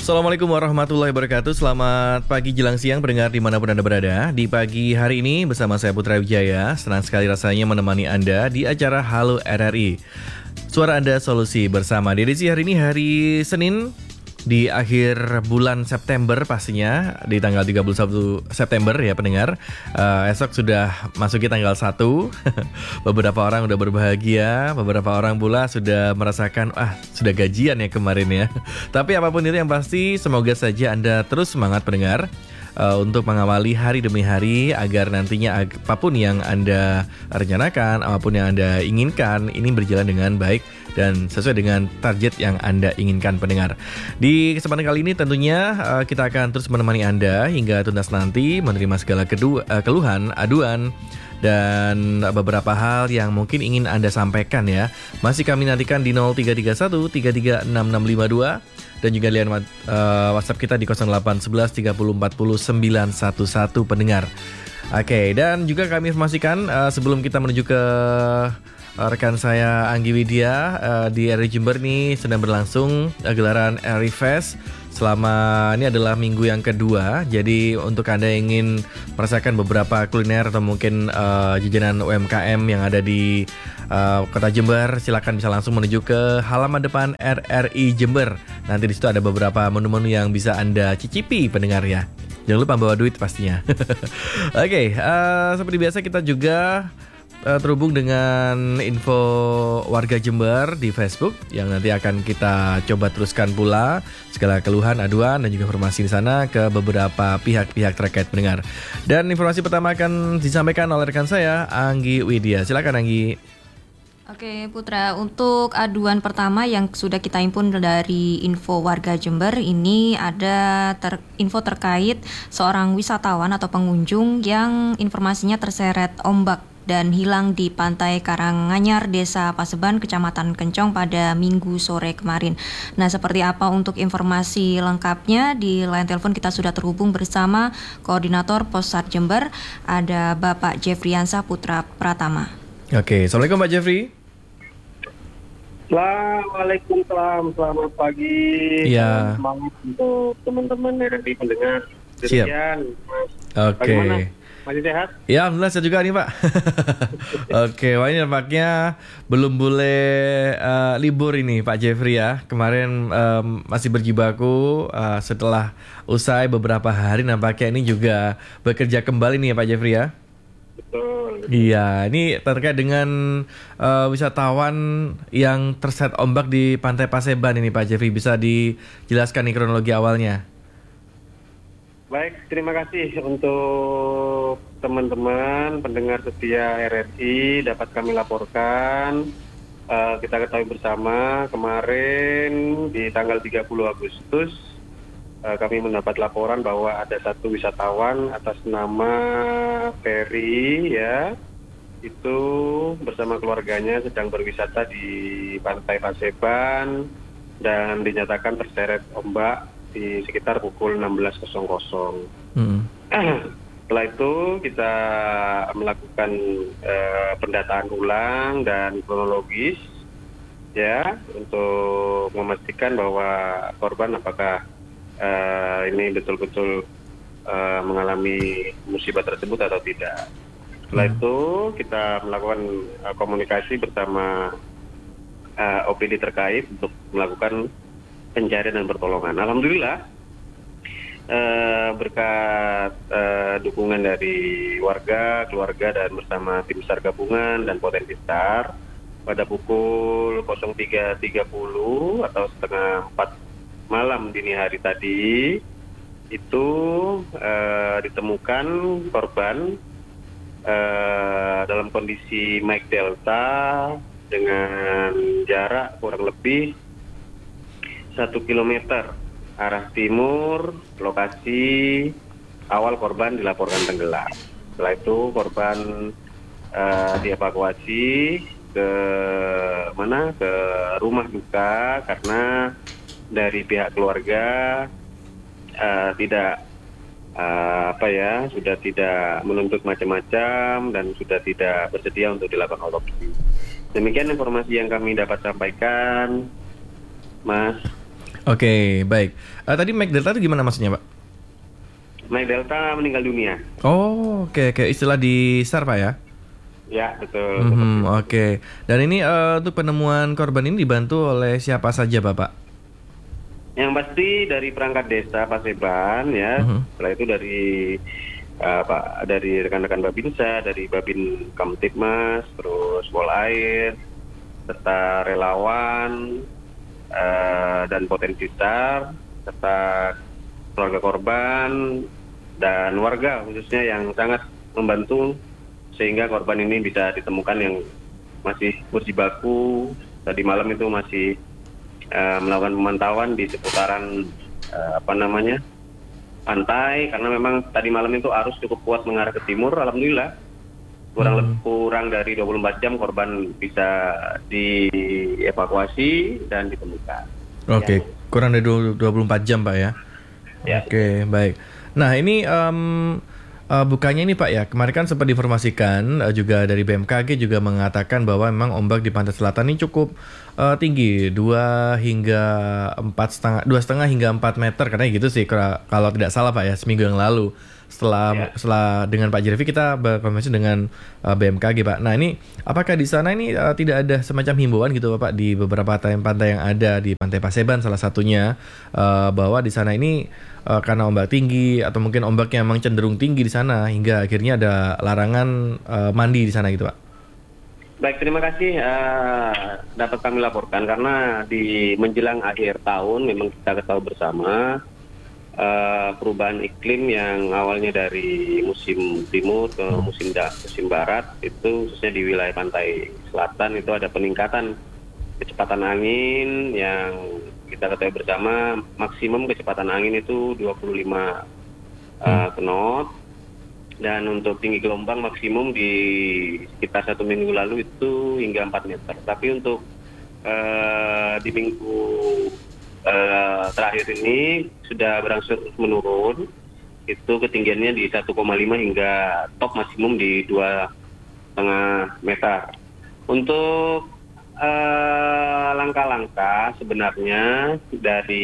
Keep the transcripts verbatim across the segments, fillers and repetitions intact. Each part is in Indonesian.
Assalamualaikum warahmatullahi wabarakatuh. Selamat pagi jelang siang pendengar dimanapun Anda berada. Di pagi hari ini bersama saya Putra Wijaya, senang sekali rasanya menemani Anda di acara Halo R R I. Suara Anda solusi bersama di edisi hari ini, hari Senin di akhir bulan September, pastinya di tanggal tiga puluh satu September ya pendengar. uh, Esok sudah masuki tanggal satu. Beberapa orang udah berbahagia, beberapa orang pula sudah merasakan ah sudah gajian ya kemarin ya. Tapi apapun itu yang pasti, semoga saja Anda terus semangat pendengar, uh, untuk mengawali hari demi hari, agar nantinya apapun yang Anda rencanakan, apapun yang Anda inginkan, ini berjalan dengan baik dan sesuai dengan target yang Anda inginkan pendengar. Di kesempatan kali ini tentunya uh, kita akan terus menemani Anda hingga tuntas nanti, menerima segala kedua, uh, keluhan, aduan, dan beberapa hal yang mungkin ingin Anda sampaikan ya. Masih kami nantikan di nol tiga tiga satu tiga tiga enam enam lima dua dan juga lihat uh, WhatsApp kita di nol delapan satu satu tiga nol empat nol sembilan satu satu pendengar. Oke, okay, dan juga kami informasikan uh, sebelum kita menuju ke rekan saya Anggi Widya, uh, di R R I Jember nih sedang berlangsung uh, gelaran R R I Fest. Selama ini adalah minggu yang kedua. Jadi untuk Anda yang ingin merasakan beberapa kuliner atau mungkin uh, jajanan U M K M yang ada di uh, Kota Jember, silakan bisa langsung menuju ke halaman depan R R I Jember. Nanti di situ ada beberapa menu-menu yang bisa Anda cicipi pendengar ya. Jangan lupa bawa duit pastinya. Oke, okay, uh, seperti biasa kita juga Uh, terhubung dengan info warga Jember di Facebook yang nanti akan kita coba teruskan pula segala keluhan, aduan dan juga informasi di sana ke beberapa pihak-pihak terkait pendengar. Dan informasi pertama akan disampaikan oleh rekan saya Anggi Widya. Silakan Anggi. Oke Putra, untuk aduan pertama yang sudah kita himpun dari info warga Jember ini ada ter, info terkait seorang wisatawan atau pengunjung yang informasinya terseret ombak dan hilang di pantai Karanganyar, Desa Paseban, Kecamatan Kencong pada Minggu sore kemarin. Nah, seperti apa untuk informasi lengkapnya, di line telepon kita sudah terhubung bersama Koordinator Posat Jember, ada Bapak Jeffriyansa Putra Pratama. Oke, Assalamualaikum Pak Jeffrey. Assalamualaikum, selamat pagi. Iya. Selamat untuk teman-teman R R I pendengar. Siap. Oke. Bagaimana? Masih sehat? Ya, alhamdulillah saya juga nih Pak. Oke, wah ini nampaknya belum boleh uh, libur ini Pak Jeffrey ya. Kemarin um, masih berjibaku, uh, setelah usai beberapa hari nampaknya ini juga bekerja kembali nih ya Pak Jeffrey ya. Betul. Iya, ini terkait dengan uh, wisatawan yang terseret ombak di Pantai Paseban ini Pak Jeffrey. Bisa dijelaskan nih kronologi awalnya? Baik, terima kasih untuk teman-teman pendengar setia R R I dapat kami laporkan. Uh, kita ketahui bersama kemarin di tanggal tiga puluh Agustus uh, kami mendapat laporan bahwa ada satu wisatawan atas nama Ferry ya, itu bersama keluarganya sedang berwisata di Pantai Paseban dan dinyatakan terseret ombak di sekitar pukul enam belas. Hmm. Setelah itu kita melakukan uh, pendataan ulang dan kronologis ya untuk memastikan bahwa korban apakah uh, ini betul-betul uh, mengalami musibah tersebut atau tidak. Setelah hmm. itu kita melakukan uh, komunikasi bersama uh, O P D terkait untuk melakukan pencarian dan pertolongan. Alhamdulillah uh, berkat uh, dukungan dari warga, keluarga dan bersama tim SAR gabungan dan potensi SAR pada pukul tiga tiga puluh atau setengah empat malam dini hari tadi itu uh, ditemukan korban uh, dalam kondisi Mike Delta dengan jarak kurang lebih satu kilometer arah timur lokasi awal korban dilaporkan tenggelam. Setelah itu korban uh, dievakuasi ke mana ke rumah duka karena dari pihak keluarga uh, tidak uh, apa ya sudah tidak menuntut macam-macam dan sudah tidak bersedia untuk dilakukan otopsi. Demikian informasi yang kami dapat sampaikan, Mas. Oke, baik. Eh, tadi Mike Delta itu gimana maksudnya, Pak? Mike Delta meninggal dunia. Oh, oke, oke. Istilah di S A R, Pak ya? Ya, betul. Mhm, oke. Dan ini eh, untuk penemuan korban ini dibantu oleh siapa saja, Bapak? Yang pasti dari perangkat desa Paseban ya. Mhm. Setelah itu dari eh, Pak dari rekan-rekan Babinsa, dari Babin Kamtibmas, terus Polair, serta relawan eh, dan potensi SAR, serta keluarga korban dan warga khususnya yang sangat membantu sehingga korban ini bisa ditemukan yang masih berjibaku. Tadi malam itu masih uh, melakukan pemantauan di seputaran uh, apa namanya pantai karena memang tadi malam itu arus cukup kuat mengarah ke timur. Alhamdulillah kurang Hmm. lebih kurang dari dua puluh empat jam korban bisa dievakuasi dan ditemukan. Oke, kurang dari dua puluh empat jam, Pak ya? Ya. Oke, baik. Nah, ini em, eh, bukannya ini Pak ya, kemarin kan sempat diinformasikan eh, juga dari B M K G juga mengatakan bahwa memang ombak di pantai selatan ini cukup eh, tinggi, dua hingga empat setengah, dua setengah hingga empat meter, katanya gitu sih kera- kalau tidak salah Pak ya, seminggu yang lalu. Setelah Ya. setelah dengan Pak Jervi kita berkonferensi dengan eh, B M K G Pak. Nah ini apakah di sana ini eh, tidak ada semacam himbauan gitu Pak di beberapa pantai-pantai yang ada di Pantai Paseban salah satunya eh, bahwa di sana ini eh, karena ombak tinggi atau mungkin ombaknya memang cenderung tinggi di sana hingga akhirnya ada larangan eh, mandi di sana gitu Pak. Baik, terima kasih uh, dapat kami laporkan karena di menjelang akhir tahun memang kita ketahui bersama uh, perubahan iklim yang awalnya dari musim timur ke musim da- musim barat itu khususnya di wilayah pantai selatan itu ada peningkatan kecepatan angin yang kita ketahui bersama maksimum kecepatan angin itu dua puluh lima uh, knot. Dan untuk tinggi gelombang maksimum di sekitar satu minggu lalu itu hingga empat meter. Tapi untuk uh, di minggu uh, terakhir ini sudah berangsur menurun. Itu ketinggiannya di satu koma lima hingga top maksimum di dua koma lima meter. Untuk uh, langkah-langkah sebenarnya dari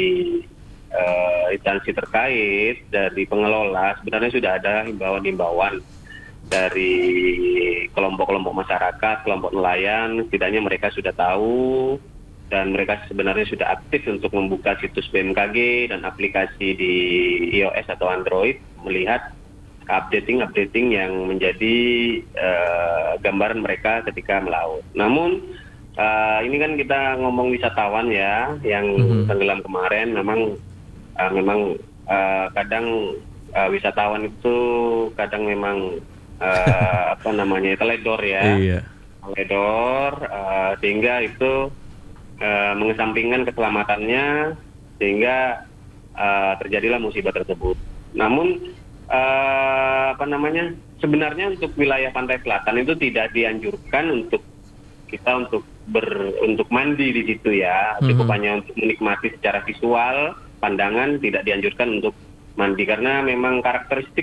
Uh, instansi terkait dari pengelola sebenarnya sudah ada himbauan-himbauan dari kelompok-kelompok masyarakat, kelompok nelayan, setidaknya mereka sudah tahu dan mereka sebenarnya sudah aktif untuk membuka situs B M K G dan aplikasi di iOS atau Android melihat updating-updating yang menjadi uh, gambaran mereka ketika melaut. Namun uh, ini kan kita ngomong wisatawan ya yang Mhm. tenggelam kemarin memang Uh, memang uh, kadang uh, wisatawan itu kadang memang uh, apa namanya teledor ya, Iya. teledor uh, sehingga itu uh, mengesampingkan keselamatannya sehingga uh, terjadilah musibah tersebut. Namun uh, apa namanya sebenarnya untuk wilayah pantai selatan itu tidak dianjurkan untuk kita untuk ber untuk mandi di situ ya, cukup Mhm. hanya untuk menikmati secara visual. Pandangan tidak dianjurkan untuk mandi karena memang karakteristik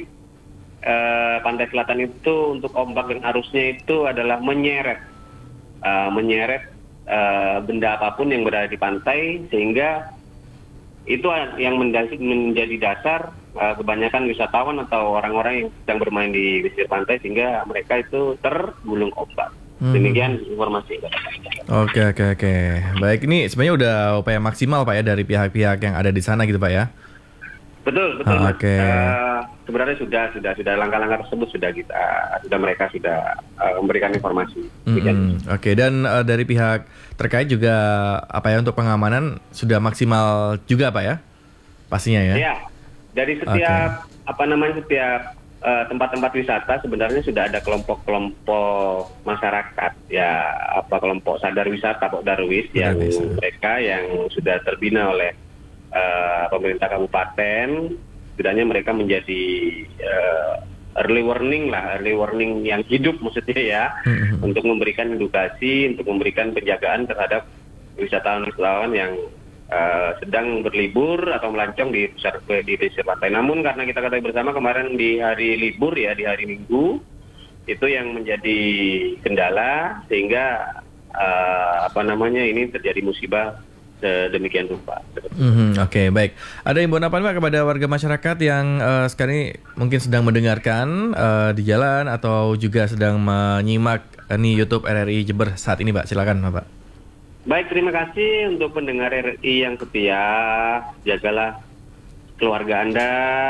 eh, pantai selatan itu untuk ombak dan arusnya itu adalah menyeret eh, menyeret eh, benda apapun yang berada di pantai sehingga itu yang mendas- menjadi dasar eh, kebanyakan wisatawan atau orang-orang yang sedang bermain di pesisir pantai sehingga mereka itu tergulung ombak. Mhm. Demikian informasi. Oke oke oke. Baik, ini sebenarnya udah upaya maksimal Pak ya dari pihak-pihak yang ada di sana gitu Pak ya. Betul, betul. Ah, Mas. oke. Eh, sebenarnya sudah, sudah, sudah langkah-langkah tersebut sudah kita, sudah mereka sudah eh, memberikan informasi. Demikian. Mm-mm. Oke, dan eh, dari pihak terkait juga apa ya untuk pengamanan sudah maksimal juga Pak ya, pastinya ya. Ya, dari setiap apa namanya setiap eh, tempat-tempat wisata sebenarnya sudah ada kelompok-kelompok masyarakat ya, apa kelompok sadar wisata, Pok Darwis yang Darwis. mereka yang sudah terbina oleh eh, pemerintah kabupaten, setidaknya mereka menjadi eh, early warning lah, early warning yang hidup maksudnya ya, Mhm. untuk memberikan edukasi, untuk memberikan penjagaan terhadap wisatawan-wisatawan yang uh, sedang berlibur atau melancong di pusat di pesisir pantai. Namun karena kita ketahui bersama kemarin di hari libur ya, di hari Minggu itu yang menjadi kendala sehingga uh, apa namanya ini terjadi musibah sedemikian rupa. Mm-hmm, Oke, okay, baik. Ada himbauan apa Pak kepada warga masyarakat yang uh, sekarang ini mungkin sedang mendengarkan uh, di jalan atau juga sedang menyimak uh, nih YouTube R R I Jember saat ini, Pak? Silakan, Pak. Baik, terima kasih untuk pendengar R R I yang setia. Jagalah keluarga Anda,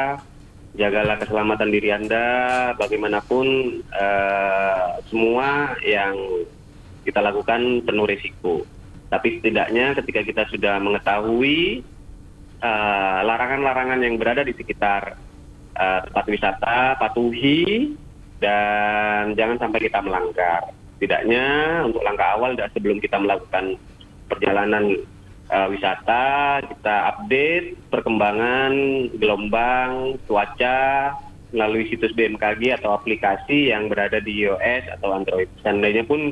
jagalah keselamatan diri Anda. Bagaimanapun uh, semua yang kita lakukan penuh risiko. Tapi setidaknya ketika kita sudah mengetahui uh, larangan-larangan yang berada di sekitar uh, tempat wisata, patuhi dan jangan sampai kita melanggar. Setidaknya untuk langkah awal dan sebelum kita melakukan perjalanan uh, wisata, kita update perkembangan gelombang, cuaca melalui situs B M K G atau aplikasi yang berada di iOS atau Android. Seandainya pun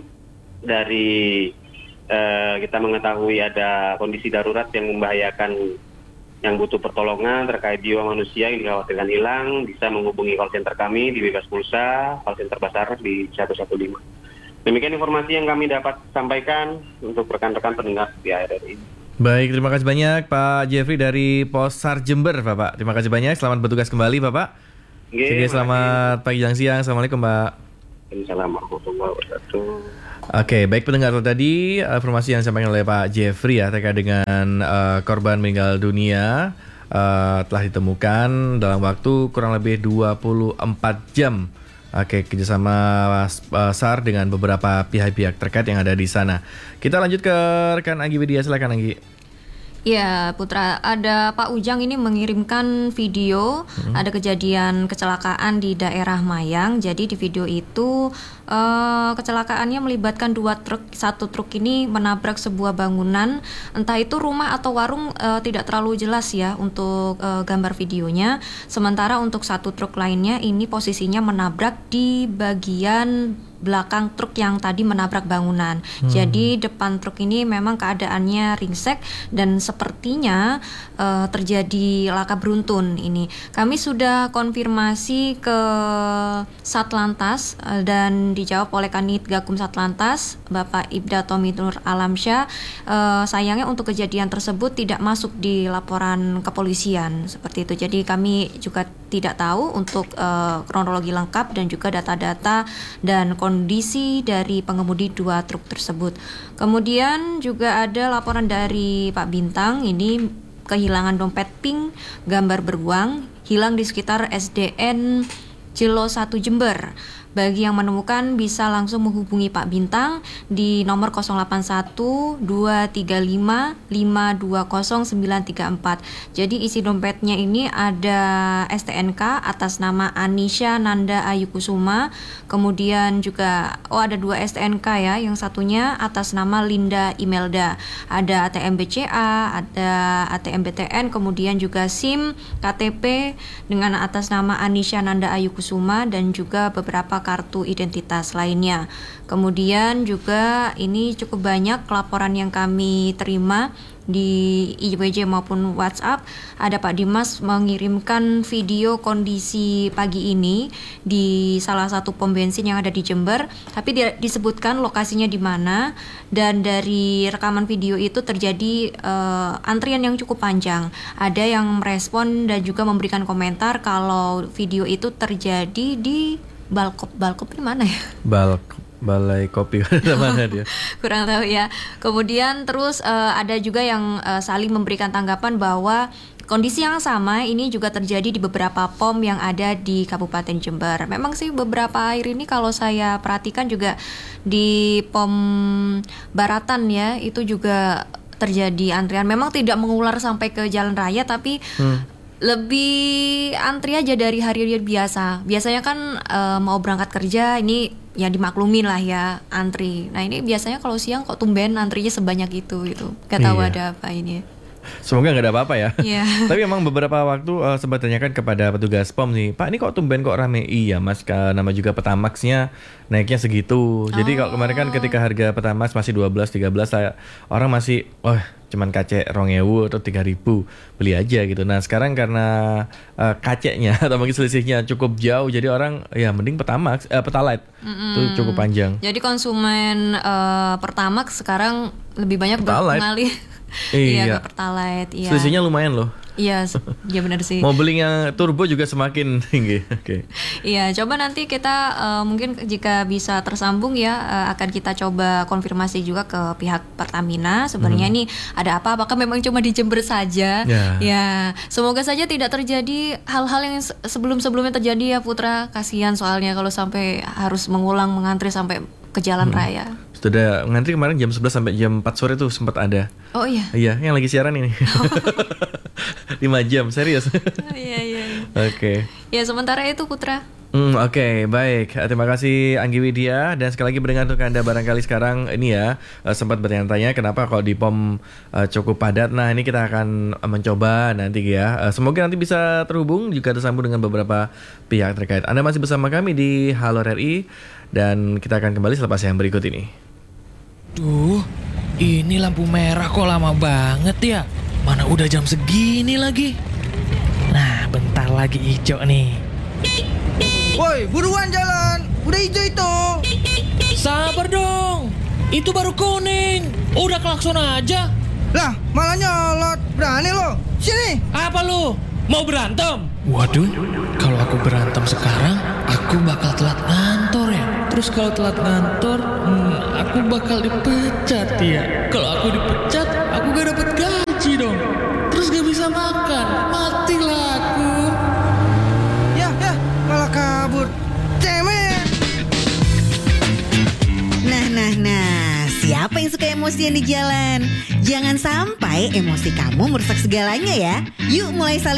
dari Uh, kita mengetahui ada kondisi darurat yang membahayakan, yang butuh pertolongan terkait jiwa manusia yang dikhawatirkan hilang, bisa menghubungi call center kami di Bebas Pulsa, call center Basarnas di satu satu lima. Demikian informasi yang kami dapat sampaikan untuk rekan-rekan pendengar di R R I. Baik, terima kasih banyak Pak Jeffrey dari Posar Jember, Bapak. Terima kasih banyak, selamat bertugas kembali, Bapak. Oke, selamat pagi, siang, Assalamualaikum, Pak. Assalamualaikum warahmatullahi wabarakatuh. Oke, baik pendengar, tadi informasi yang disampaikan oleh Pak Jeffrey ya terkait dengan uh, korban meninggal dunia uh, telah ditemukan dalam waktu kurang lebih dua puluh empat jam. Oke, kerjasama uh, S A R dengan beberapa pihak-pihak terkait yang ada di sana. Kita lanjut ke rekan Anggi Widya, silakan Anggi. Ya, Putra, ada Pak Ujang ini mengirimkan video, hmm. ada kejadian kecelakaan di daerah Mayang. Jadi di video itu uh, kecelakaannya melibatkan dua truk. Satu truk ini menabrak sebuah bangunan, entah itu rumah atau warung, uh, tidak terlalu jelas ya untuk uh, gambar videonya. Sementara untuk satu truk lainnya ini posisinya menabrak di bagian belakang truk yang tadi menabrak bangunan. Hmm. Jadi depan truk ini memang keadaannya ringsek dan sepertinya uh, terjadi laka beruntun ini. Kami sudah konfirmasi ke Satlantas uh, dan dijawab oleh Kanit Gakum Satlantas, Bapak Ibda Tommy Nur Alamsyah. Uh, sayangnya untuk kejadian tersebut tidak masuk di laporan kepolisian seperti itu. Jadi kami juga tidak tahu untuk uh, kronologi lengkap dan juga data-data dan kondisi dari pengemudi dua truk tersebut. Kemudian juga ada laporan dari Pak Bintang, ini kehilangan dompet pink gambar beruang hilang di sekitar S D N Cilo satu Jember. Bagi yang menemukan bisa langsung menghubungi Pak Bintang di nomor nol delapan satu dua tiga lima lima dua nol sembilan tiga empat. Jadi isi dompetnya ini ada S T N K atas nama Anisha Nanda Ayu Kusuma, kemudian juga oh ada dua S T N K ya, yang satunya atas nama Linda Imelda. Ada A T M B C A, ada A T M B T N, kemudian juga SIM, K T P dengan atas nama Anisha Nanda Ayu Kusuma dan juga beberapa kartu identitas lainnya. Kemudian juga ini cukup banyak laporan yang kami terima di I W J maupun WhatsApp. Ada Pak Dimas mengirimkan video kondisi pagi ini di salah satu pom bensin yang ada di Jember, tapi dia disebutkan lokasinya di mana, dan dari rekaman video itu terjadi uh, antrian yang cukup panjang. Ada yang merespon dan juga memberikan komentar kalau video itu terjadi di Balkop. Balkop ini mana ya? Balkop, Balai Kopi mana dia? Kurang tahu ya. Kemudian terus uh, ada juga yang uh, saling memberikan tanggapan bahwa kondisi yang sama ini juga terjadi di beberapa pom yang ada di Kabupaten Jember. Memang sih beberapa air ini kalau saya perhatikan juga di pom Baratan ya, itu juga terjadi antrian. Memang tidak mengular sampai ke jalan raya, tapi hmm. lebih antri aja dari hari-hari biasa. Biasanya kan e, mau berangkat kerja ini ya dimaklumin lah ya antri. Nah ini biasanya kalau siang kok tumben antrinya sebanyak itu gitu. Gak tahu iya. Ada apa ini. Semoga nggak ada apa-apa ya. Yeah. Tapi memang beberapa waktu uh, sempat tanyakan kepada petugas pom nih, Pak ini kok tumben kok rame? Iya Mas, nama juga Petamaxnya naiknya segitu. Jadi oh. kalau kemarin kan ketika harga Petamax masih dua belas tiga belas, saya, orang masih wah oh, cuman kacek rong ewu atau tiga ribu beli aja gitu. Nah sekarang karena uh, kaceknya atau mungkin selisihnya cukup jauh, jadi orang ya mending Petamax, uh, Pertalite itu cukup panjang. Jadi konsumen uh, Pertamax sekarang lebih banyak beralih Iya, ke Pertalite. Iya. Selisihnya lumayan loh. Iya, ya benar sih. Mobil yang turbo juga semakin tinggi. Oke. Okay. Iya, coba nanti kita uh, mungkin jika bisa tersambung ya uh, akan kita coba konfirmasi juga ke pihak Pertamina. Sebenarnya hmm. ini ada apa? Apakah memang cuma di Jember saja? Yeah. Ya, semoga saja tidak terjadi hal-hal yang sebelum-sebelumnya terjadi ya Putra. Kasihan soalnya kalau sampai harus mengulang mengantri sampai ke jalan hmm. raya. Sudah ngantri kemarin jam sebelas sampai jam empat sore tuh sempat ada. Oh iya. Iya, yang lagi siaran ini. lima jam, serius. Oh, iya iya. Oke. Okay. Ya, sementara itu Putra. Hmm, Oke, okay, baik. Terima kasih Anggi Widya. Dan sekali lagi mendengar untuk Anda barangkali sekarang ini ya uh, sempat bertanya-tanya kenapa kalau di P O M uh, cukup padat. Nah, ini kita akan uh, mencoba nanti ya. Uh, semoga nanti bisa terhubung juga tersambung dengan beberapa pihak terkait. Anda masih bersama kami di Halo R I dan kita akan kembali selepas yang berikut ini. Duh, ini lampu merah kok lama banget ya. Mana udah jam segini lagi. Nah, bentar lagi hijau nih. Woi, buruan jalan. Udah hijau itu. Sabar dong. Itu baru kuning. Udah klakson aja. Lah, malah nyolot. Berani lo. Sini. Apa lu? Mau berantem? Waduh, kalau aku berantem sekarang, aku bakal telat ngantor ya. Terus kalau telat ngantor, hmm, aku bakal dipecat ya. Kalau aku dipecat, aku gak dapet gaji dong. Terus gak bisa makan, matilah aku. Ya, ya, malah kabur. Cemen. Nah, nah, nah. Siapa yang suka emosian di jalan? Jangan sampai emosi kamu merusak segalanya ya. Yuk mulai saling